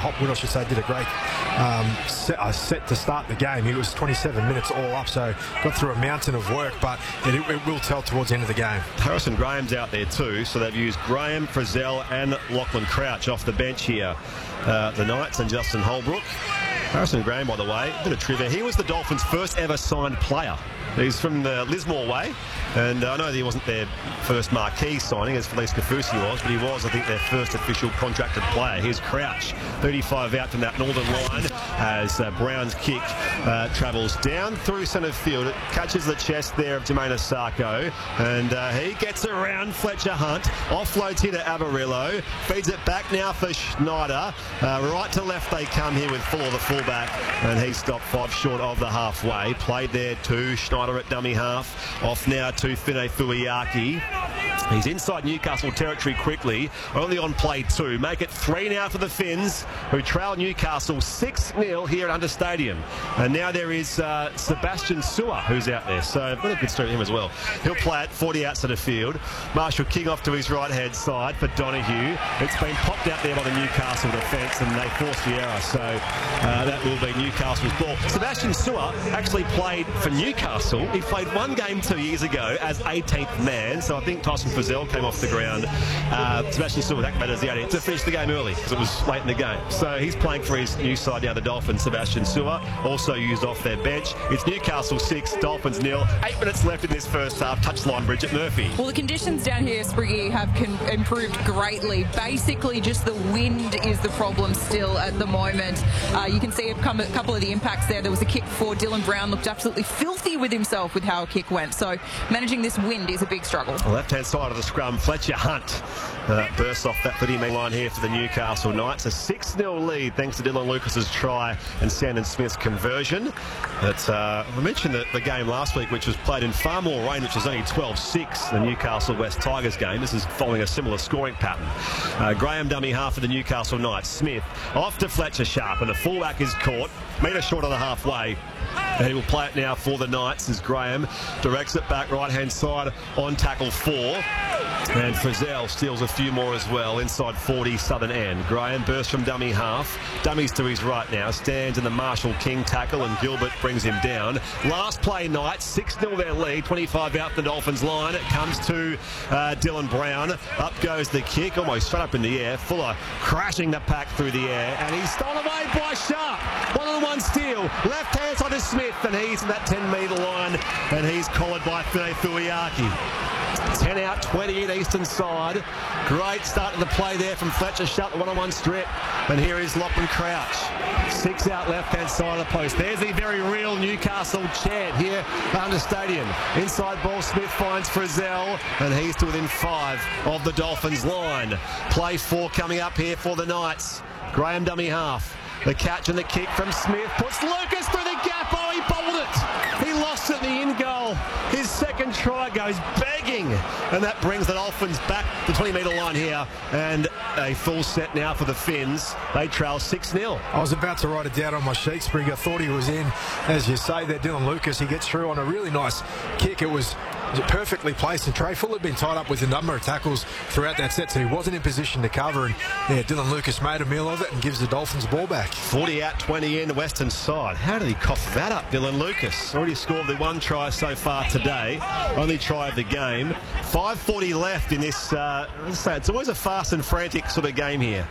Hopwood, I should say, did a great set to start the game. He was 27 minutes all up, so got through a mountain of work, but it will tell towards the end of the game. Harrison Graham's out there too, so they've used Graham, Frizzell and Lachlan Crouch off the bench here. The Knights and Justin Holbrook. Harrison Graham, by the way, a bit of trivia, he was the Dolphins' first ever signed player. He's from the Lismore way, and I know that he wasn't their first marquee signing, as Felice Kafusi was, but he was, I think, their first official contracted player. Here's Crouch, 35 out from that northern line, as Brown's kick travels down through centre field. It catches the chest there of Jermaine Asako, and he gets around Fletcher Hunt, offloads here to Avarillo, feeds it back now for Schneider. Right to left they come here with Fuller, the fullback, and he stopped 5 short of the halfway. Played there to Schneider at dummy half. Off now to Fine Fuiaki. He's inside Newcastle territory quickly, only on play 2. Make it 3 now for the Finns, who trail Newcastle 6-0 here at Hunter Stadium. And now there is Sebastian Sewer, who's out there, so I've got a good story with him as well. He'll play at 40 outside the field. Marshall King off to his right-hand side for Donahue. It's been popped out there by the Newcastle defence, and they forced the error, so that will be Newcastle's ball. Sebastian Sewer actually played for Newcastle. He played 1 game 2 years ago as 18th man, so I think Tyson Frizzell came off the ground. Sebastian Sewer activated as the 18th to finish the game early because it was late in the game. So he's playing for his new side now, the Dolphins. Sebastian Sewer also used off their bench. It's Newcastle 6, Dolphins 0. 8 minutes left in this first half. Touchline, Bridget Murphy. Well, the conditions down here, Spriggy, have improved greatly. Basically, just the wind is the problem still at the moment. You can see a couple of the impacts there. There was a kick for Dylan Brown, looked absolutely filthy with himself with how a kick went. So managing this wind is a big struggle. Left-hand side of the scrum, Fletcher Hunt bursts off that 30-metre line here for the Newcastle Knights. A 6-0 lead thanks to Dylan Lucas's try and Sandon Smith's conversion. But we mentioned the game last week, which was played in far more rain, which was only 12-6, the Newcastle West Tigers game. This is following a similar scoring pattern. Graham dummy half for the Newcastle Knights. Smith off to Fletcher Sharp, and the fullback is caught. Metre short of the halfway. And he will play it now for the Knights as Graham directs it back right-hand side on tackle 4. And Frizzell steals a few more as well inside 40 southern end. Graham bursts from dummy half. Dummies to his right now. Stands in the Marshall King tackle and Gilbert brings him down. Last play Knights. 6-0 their lead. 25 out the Dolphins line. It comes to Dylan Brown. Up goes the kick. Almost straight up in the air. Fuller crashing the pack through the air. And he's stolen away by Sharp. 1-on-1 steal. Left hand side to Smith. And he's in that 10-metre line. And he's collared by Fine Fuiaki. 10 out, 20 in eastern side. Great start to the play there from Fletcher. Shut the 1-on-1 strip. And here is Lachlan Crouch. 6 out left-hand side of the post. There's the very real Newcastle chant here at Hunter Stadium. Inside ball, Smith finds Frizzell. And he's to within 5 of the Dolphins line. Play 4 coming up here for the Knights. Graham dummy half. The catch and the kick from Smith puts Lucas through the gap. Oh, he bowled it. He lost it in the in goal. His second try goes begging. And that brings the Dolphins back the 20-metre line here. And a full set now for the Finns. They trail 6-0. I was about to write it down on my sheet, Sprig. I thought he was in. As you say there, Dylan Lucas, he gets through on a really nice kick. It was perfectly placed, and Trey Fuller had been tied up with a number of tackles throughout that set, so he wasn't in position to cover, and yeah, Dylan Lucas made a meal of it and gives the Dolphins the ball back. 40 out, 20 in, western side. How did he cough that up, Dylan Lucas? Already scored the 1 try so far today, only try of the game. 5:40 left in this, let's say, it's always a fast and frantic sort of game here.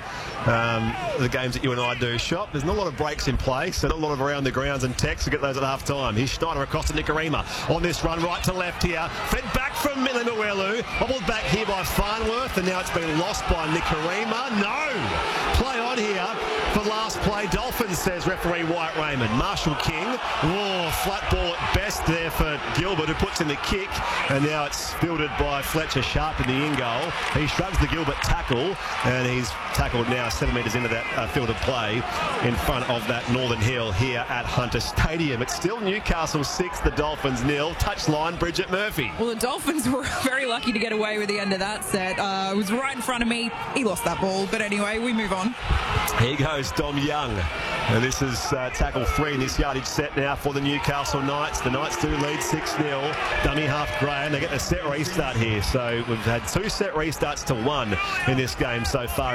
The games that you and I do, Shop. There's not a lot of breaks in place, so not a lot of around the grounds and techs to get those at half time. Here's Schneider across to Nicarima on this run, right to left here. Fed back from Milinawelu, bobbled back here by Farnworth, and now it's been lost by Nicarima. No! Play on here for last play. Dolphins, says referee Wyatt Raymond. Marshall King, flat ball at best there for Gilbert, who puts in the kick, and now it's fielded by Fletcher Sharp in the in goal. He shrugs the Gilbert tackle, and he's tackled now 7 metres into that field of play in front of that Northern Hill here at Hunter Stadium. It's still Newcastle 6, the Dolphins 0. Touchline, Bridget Murphy. Well, the Dolphins were very lucky to get away with the end of that set. It was right in front of me. He lost that ball, but anyway, we move on. Here goes Dom Young. And this is tackle 3 in this yardage set now for the Newcastle Knights. The Knights do lead 6-0. Dummy half Graham. They get a set restart here. So we've had 2 set restarts to 1 in this game so far.